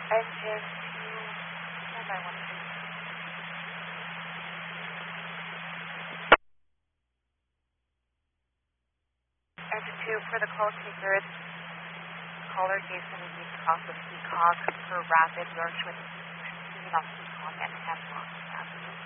Engine 2, stand by 1 please. Engine 2 for the call taker, it's caller Jason East off of Peacock for rapid Yorkshire speed off Peacock and Hemlock Avenue.